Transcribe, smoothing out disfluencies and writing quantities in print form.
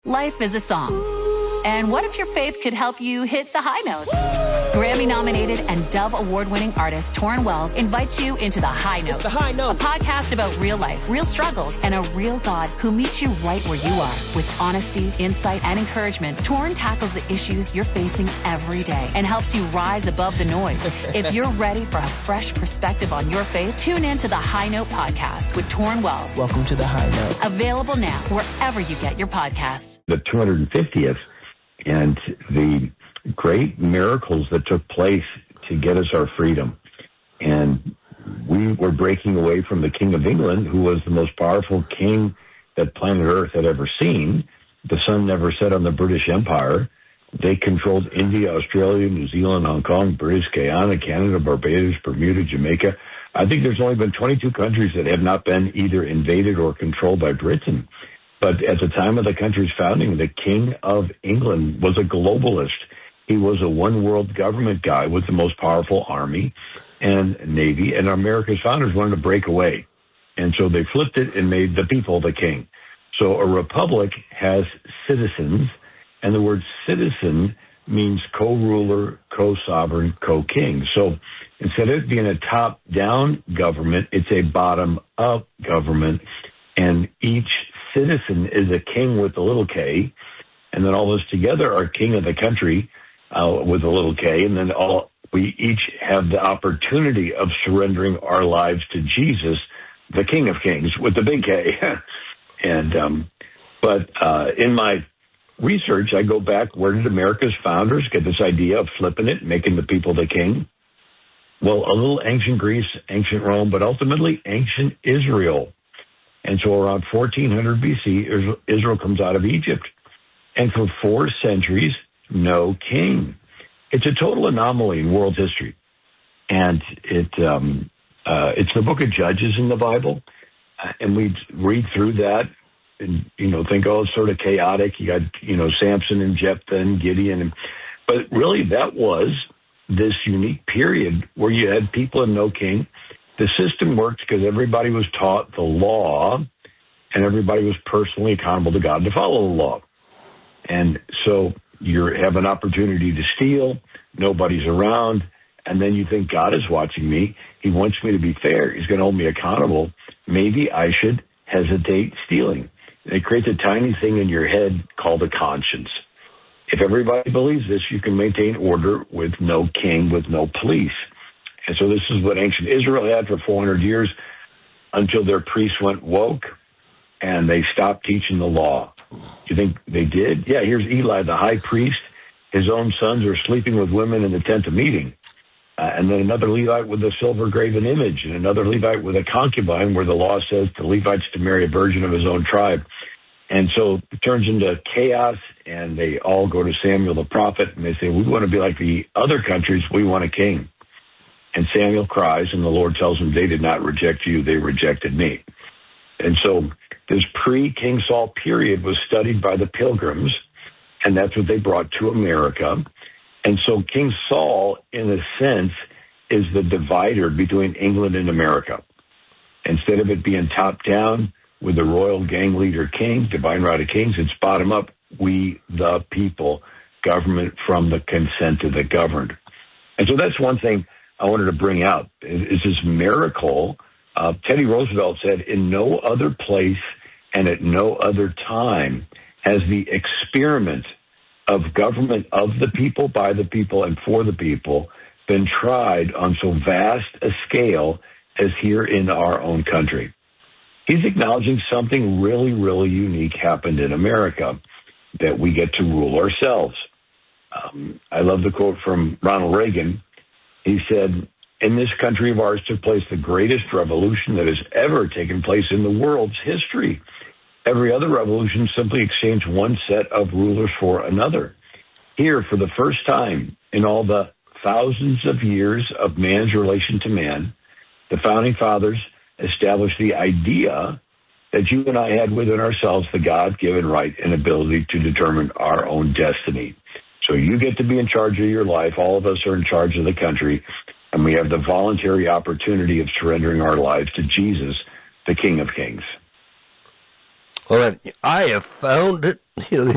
Life is a song. And what if your faith could help you hit the high notes? Grammy-nominated and Dove Award-winning artist Torrin Wells invites you into The High Note. It's The High Note. A podcast about real life, real struggles, and a real God who meets you right where you are. With honesty, insight, and encouragement, Torrin tackles the issues you're facing every day and helps you rise above the noise. If you're ready for a fresh perspective on your faith, tune in to The High Note podcast with Torrin Wells. Welcome to The High Note. Available now wherever you get your podcasts. The 250th and the great miracles that took place to get us our freedom. And we were breaking away from the King of England, who was the most powerful king that planet Earth had ever seen. The sun never set on the British Empire. They controlled India, Australia, New Zealand, Hong Kong, British Guyana, Canada, Barbados, Bermuda, Jamaica. I think there's only been 22 countries that have not been either invaded or controlled by Britain. But at the time of the country's founding, the King of England was a globalist. He was a one-world government guy with the most powerful army and navy, and America's founders wanted to break away. And so they flipped it and made the people the king. So a republic has citizens, and the word citizen means co-ruler, co-sovereign, co-king. So instead of it being a top-down government, it's a bottom-up government, and each citizen is a king with a little k, and then all of us together are king of the country with a little k, and then we each have the opportunity of surrendering our lives to Jesus, the King of Kings, with the big K. But in my research, I go back, where did America's founders get this idea of flipping it, making the people the king? Well, a little ancient Greece, ancient Rome, but ultimately ancient Israel. And so around 1400 BC, Israel comes out of Egypt. And for 4 centuries, no king. It's a total anomaly in world history. And it's the book of Judges in the Bible. And we read through that and, think, it's sort of chaotic. You got, Samson and Jephthah and Gideon. But really that was this unique period where you had people and no king. The system worked because everybody was taught the law, and everybody was personally accountable to God to follow the law. And so you have an opportunity to steal, nobody's around, and then you think, God is watching me. He wants me to be fair. He's going to hold me accountable. Maybe I should hesitate stealing. And it creates a tiny thing in your head called a conscience. If everybody believes this, you can maintain order with no king, with no police. And so this is what ancient Israel had for 400 years until their priests went woke and they stopped teaching the law. Do you think they did? Yeah, here's Eli, the high priest. His own sons are sleeping with women in the tent of meeting. And then another Levite with a silver graven image, and another Levite with a concubine, where the law says to Levites to marry a virgin of his own tribe. And so it turns into chaos, and they all go to Samuel the prophet, and they say, we want to be like the other countries. We want a king. And Samuel cries, and the Lord tells him, they did not reject you, they rejected me. And so this pre-King Saul period was studied by the Pilgrims, and that's what they brought to America. And so King Saul, in a sense, is the divider between England and America. Instead of it being top-down with the royal gang leader king, divine right of kings, it's bottom-up, we the people, government from the consent of the governed. And so that's one thing I wanted to bring out, is this miracle. Teddy Roosevelt said, in no other place and at no other time has the experiment of government of the people, by the people, and for the people been tried on so vast a scale as here in our own country. He's acknowledging something really, really unique happened in America, that we get to rule ourselves. I love the quote from Ronald Reagan. He said, in this country of ours took place the greatest revolution that has ever taken place in the world's history. Every other revolution simply exchanged one set of rulers for another. Here, for the first time in all the thousands of years of man's relation to man, the founding fathers established the idea that you and I had within ourselves the God-given right and ability to determine our own destiny. So you get to be in charge of your life. All of us are in charge of the country, and we have the voluntary opportunity of surrendering our lives to Jesus, the King of Kings. Well, I have found it.